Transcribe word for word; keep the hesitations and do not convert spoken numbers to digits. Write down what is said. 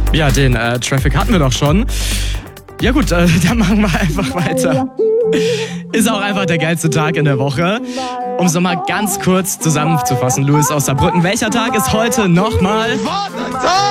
Ja, den äh, Traffic hatten wir doch schon. Ja gut, äh, dann machen wir einfach weiter. Ist auch einfach der geilste Tag in der Woche. Um es nochmal ganz kurz zusammenzufassen, Louis aus Saarbrücken. Welcher Tag ist heute nochmal?